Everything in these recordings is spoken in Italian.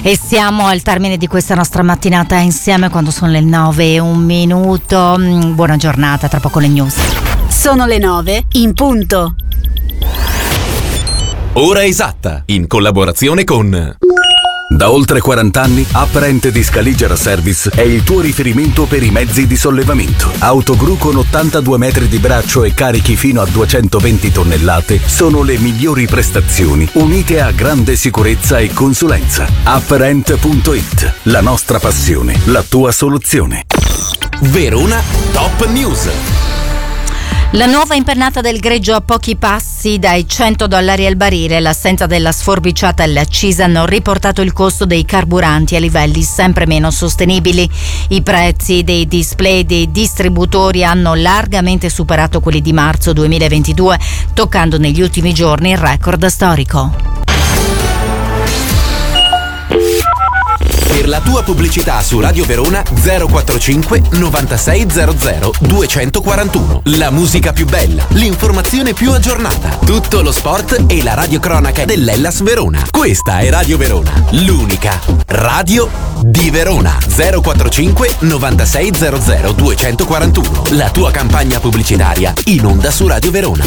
E siamo al termine di questa nostra mattinata insieme quando sono le 9:01. Buona giornata, tra poco le news. Sono le 9 in punto. Ora esatta, in collaborazione con... Da oltre 40 anni, Apparent di Scaliger Service è il tuo riferimento per i mezzi di sollevamento. Autogru con 82 metri di braccio e carichi fino a 220 tonnellate sono le migliori prestazioni, unite a grande sicurezza e consulenza. Apparent.it, la nostra passione, la tua soluzione. Verona Top News. La nuova impennata del greggio a pochi passi dai $100 al barile, l'assenza della sforbiciata alle accise hanno riportato il costo dei carburanti a livelli sempre meno sostenibili. I prezzi dei display dei distributori hanno largamente superato quelli di marzo 2022, toccando negli ultimi giorni il record storico. Per la tua pubblicità su Radio Verona 045 9600 241. La musica più bella, l'informazione più aggiornata, tutto lo sport e la radiocronaca dell'Hellas Verona. Questa è Radio Verona, l'unica radio di Verona. 045 9600 241. La tua campagna pubblicitaria in onda su Radio Verona.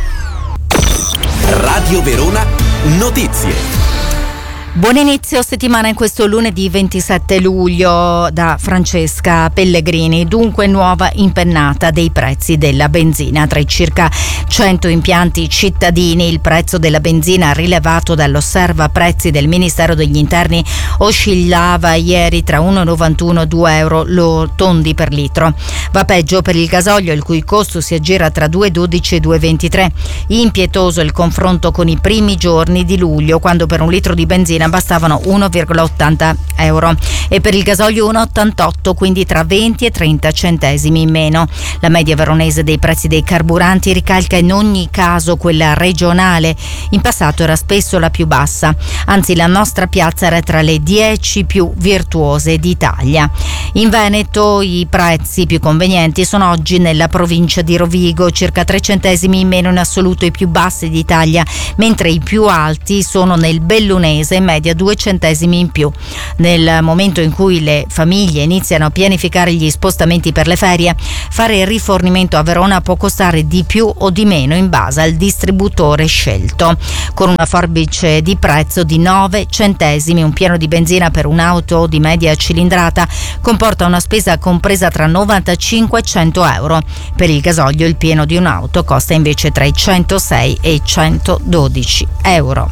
Radio Verona Notizie. Buon inizio settimana in questo lunedì 27 luglio da Francesca Pellegrini. Dunque nuova impennata dei prezzi della benzina. Tra i circa 100 impianti cittadini il prezzo della benzina rilevato dall'Osserva Prezzi del Ministero degli Interni oscillava ieri tra 1,91 e 2 euro tondi per litro. Va peggio per il gasolio, il cui costo si aggira tra 2,12 e 2,23. Impietoso il confronto con i primi giorni di luglio, quando per un litro di benzina bastavano 1,80 euro e per il gasolio 1,88, quindi tra 20 e 30 centesimi in meno. La media veronese dei prezzi dei carburanti ricalca in ogni caso quella regionale. In passato era spesso la più bassa, anzi la nostra piazza era tra le 10 più virtuose d'Italia. In Veneto i prezzi più convenienti sono oggi nella provincia di Rovigo, circa 3 centesimi in meno in assoluto, i più bassi d'Italia, mentre i più alti sono nel Bellunese, in media 2 centesimi in più. Nel momento in cui le famiglie iniziano a pianificare gli spostamenti per le ferie, fare il rifornimento a Verona può costare di più o di meno in base al distributore scelto. Con una forbice di prezzo di 9 centesimi, un pieno di benzina per un'auto di media cilindrata comporta una spesa compresa tra 95 e 100 euro. Per il gasolio il pieno di un'auto costa invece tra i 106 e i 112 euro.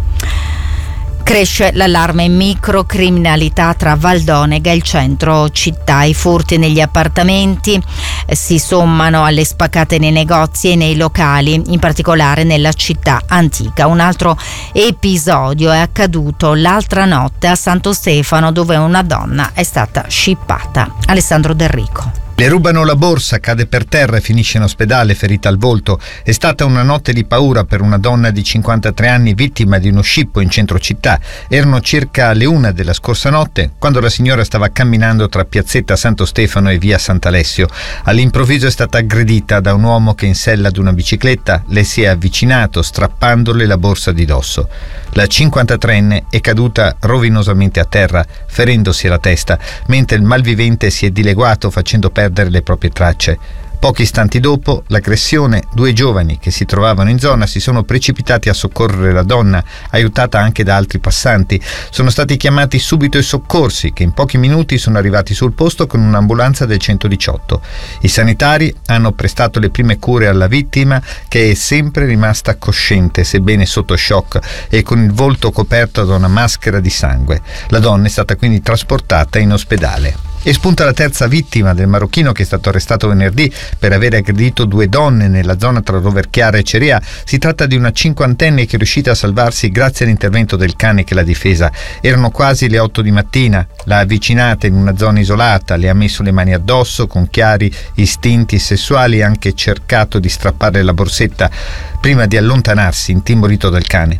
Cresce l'allarme microcriminalità tra Valdonega e il centro città. I furti negli appartamenti si sommano alle spaccate nei negozi e nei locali, in particolare nella città antica. Un altro episodio è accaduto l'altra notte a Santo Stefano, dove una donna è stata scippata. Alessandro Del Rico. Le rubano la borsa, cade per terra e finisce in ospedale ferita al volto. È stata una notte di paura per una donna di 53 anni vittima di uno scippo in centro città. Erano circa le 1 della scorsa notte quando la signora stava camminando tra piazzetta Santo Stefano e via Sant'Alessio. All'improvviso è stata aggredita da un uomo che in sella ad una bicicletta le si è avvicinato strappandole la borsa di dosso. La 53enne è caduta rovinosamente a terra, ferendosi la testa, mentre il malvivente si è dileguato facendo perdere le proprie tracce. Pochi istanti dopo l'aggressione, 2 giovani che si trovavano in zona si sono precipitati a soccorrere la donna, aiutata anche da altri passanti. Sono stati chiamati subito i soccorsi, che in pochi minuti sono arrivati sul posto con un'ambulanza del 118. I sanitari hanno prestato le prime cure alla vittima, che è sempre rimasta cosciente, sebbene sotto shock e con il volto coperto da una maschera di sangue. La donna è stata quindi trasportata in ospedale. E spunta la terza vittima del marocchino che è stato arrestato venerdì per aver aggredito 2 donne nella zona tra Roverchiara e Cerea. Si tratta di una 50enne che è riuscita a salvarsi grazie all'intervento del cane che l'ha difesa. Erano quasi le 8 di mattina, l'ha avvicinata in una zona isolata, le ha messo le mani addosso con chiari istinti sessuali e ha anche cercato di strapparle la borsetta prima di allontanarsi intimorito dal cane.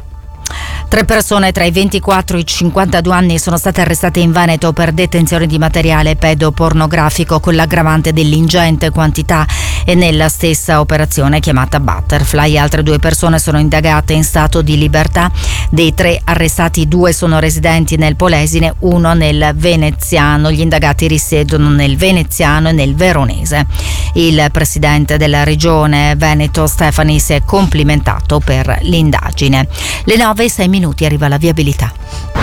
3 persone tra i 24 e i 52 anni sono state arrestate in Veneto per detenzione di materiale pedopornografico con l'aggravante dell'ingente quantità e nella stessa operazione chiamata Butterfly. Altre 2 persone sono indagate in stato di libertà. Dei 3 arrestati, 2 sono residenti nel Polesine, 1 nel Veneziano. Gli indagati risiedono nel Veneziano e nel Veronese. Il presidente della regione Veneto Stefani si è complimentato per l'indagine. Le 9:06 minuti, arriva la viabilità.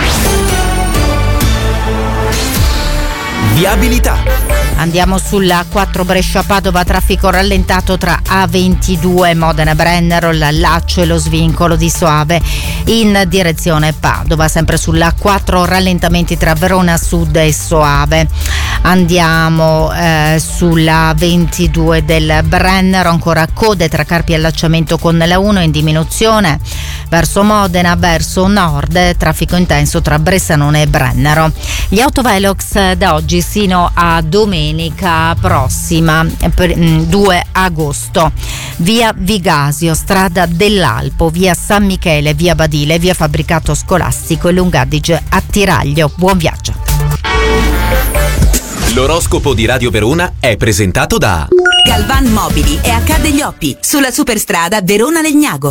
Viabilità. Andiamo sulla 4 Brescia-Padova, traffico rallentato tra A22 Modena-Brennero, l'allaccio e lo svincolo di Soave in direzione Padova. Sempre sulla 4 rallentamenti tra Verona Sud e Soave. Andiamo sulla 22 del Brennero, ancora code tra Carpi e allacciamento con la 1 in diminuzione verso Modena, verso nord, traffico intenso tra Bressanone e Brennero. Gli autovelox da oggi sino a domenica prossima, 2 agosto. Via Vigasio, strada dell'Alpo, via San Michele, via Badile, via Fabbricato Scolastico e Lungadige a Tiraglio. Buon viaggio. L'oroscopo di Radio Verona è presentato da Galvan Mobili e H degli Oppi, sulla superstrada Verona-Legnago.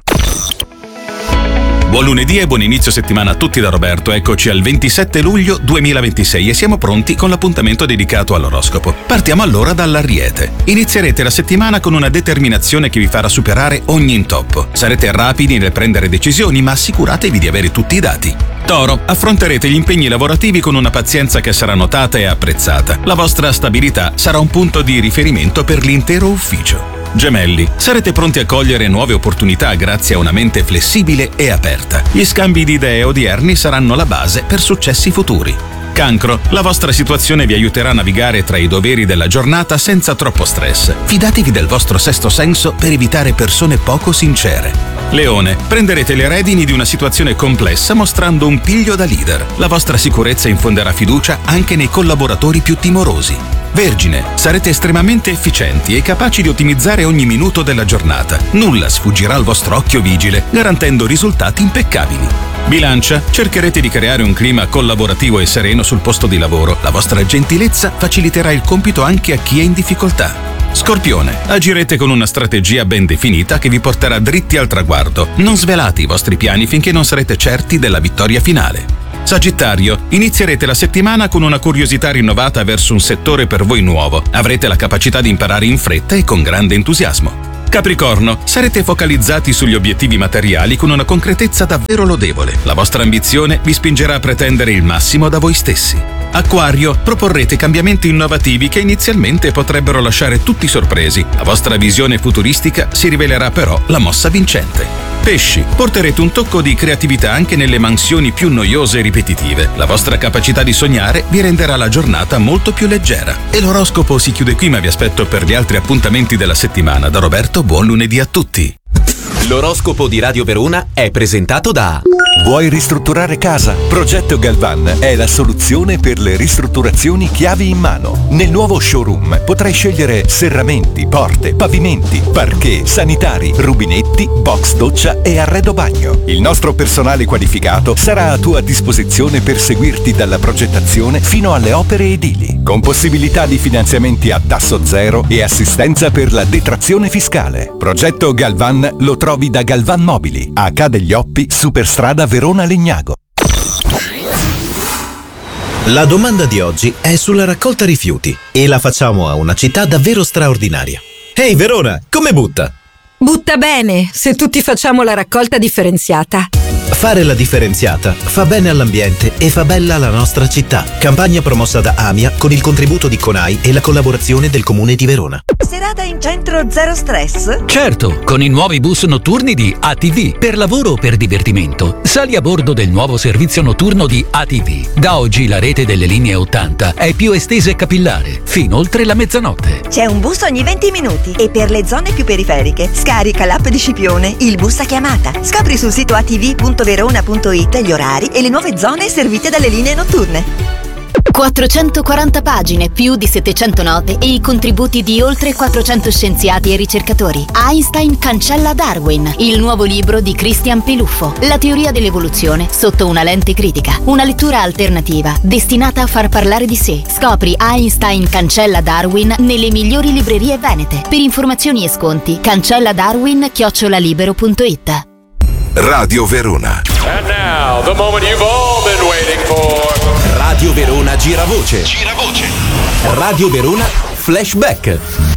Buon lunedì e buon inizio settimana a tutti da Roberto. Eccoci al 27 luglio 2026 e siamo pronti con l'appuntamento dedicato all'oroscopo. Partiamo allora dall'Ariete. Inizierete la settimana con una determinazione che vi farà superare ogni intoppo. Sarete rapidi nel prendere decisioni, ma assicuratevi di avere tutti i dati. Toro, affronterete gli impegni lavorativi con una pazienza che sarà notata e apprezzata. La vostra stabilità sarà un punto di riferimento per l'intero ufficio. Gemelli, sarete pronti a cogliere nuove opportunità grazie a una mente flessibile e aperta. Gli scambi di idee odierni saranno la base per successi futuri. Cancro, la vostra situazione vi aiuterà a navigare tra i doveri della giornata senza troppo stress. Fidatevi del vostro sesto senso per evitare persone poco sincere. Leone, prenderete le redini di una situazione complessa mostrando un piglio da leader. La vostra sicurezza infonderà fiducia anche nei collaboratori più timorosi. Vergine, sarete estremamente efficienti e capaci di ottimizzare ogni minuto della giornata. Nulla sfuggirà al vostro occhio vigile, garantendo risultati impeccabili. Bilancia, cercherete di creare un clima collaborativo e sereno sul posto di lavoro. La vostra gentilezza faciliterà il compito anche a chi è in difficoltà. Scorpione, agirete con una strategia ben definita che vi porterà dritti al traguardo. Non svelate i vostri piani finché non sarete certi della vittoria finale. Sagittario, inizierete la settimana con una curiosità rinnovata verso un settore per voi nuovo. Avrete la capacità di imparare in fretta e con grande entusiasmo. Capricorno, sarete focalizzati sugli obiettivi materiali con una concretezza davvero lodevole. La vostra ambizione vi spingerà a pretendere il massimo da voi stessi. Acquario, proporrete cambiamenti innovativi che inizialmente potrebbero lasciare tutti sorpresi. La vostra visione futuristica si rivelerà però la mossa vincente. Pesci, porterete un tocco di creatività anche nelle mansioni più noiose e ripetitive. La vostra capacità di sognare vi renderà la giornata molto più leggera. E l'oroscopo si chiude qui, ma vi aspetto per gli altri appuntamenti della settimana. Da Roberto, buon lunedì a tutti. L'oroscopo di Radio Verona è presentato da Vuoi ristrutturare casa? Progetto Galvan è la soluzione per le ristrutturazioni chiavi in mano. Nel nuovo showroom potrai scegliere serramenti, porte, pavimenti, parquet, sanitari, rubinetti, box doccia e arredo bagno. Il nostro personale qualificato sarà a tua disposizione per seguirti dalla progettazione fino alle opere edili, con possibilità di finanziamenti a tasso zero e assistenza per la detrazione fiscale. Progetto Galvan lo trovi da Galvan Mobili, H degli Oppi, Superstrada Verona-Legnago. La domanda di oggi è sulla raccolta rifiuti e la facciamo a una città davvero straordinaria. Ehi Verona, come butta? Butta bene, se tutti facciamo la raccolta differenziata. Fare la differenziata fa bene all'ambiente e fa bella la nostra città. Campagna promossa da AMIA con il contributo di CONAI e la collaborazione del Comune di Verona. Serata in centro zero stress? Certo, con i nuovi bus notturni di ATV. Per lavoro o per divertimento, sali a bordo del nuovo servizio notturno di ATV. Da oggi la rete delle linee 80 è più estesa e capillare, fino oltre la mezzanotte. C'è un bus ogni 20 minuti e per le zone più periferiche scarica l'app di Scipione, il bus a chiamata. Scopri sul sito atv.verona.it gli orari e le nuove zone servite dalle linee notturne. 440 pagine, più di 700 note e i contributi di oltre 400 scienziati e ricercatori. Einstein cancella Darwin, il nuovo libro di Christian Peluffo. La teoria dell'evoluzione sotto una lente critica. Una lettura alternativa destinata a far parlare di sé. Scopri Einstein cancella Darwin nelle migliori librerie venete. Per informazioni e sconti, cancelladarwin@libero.it. Radio Verona. And now, the moment you've all been waiting for. Radio Verona Giravoce. Radio Verona Flashback.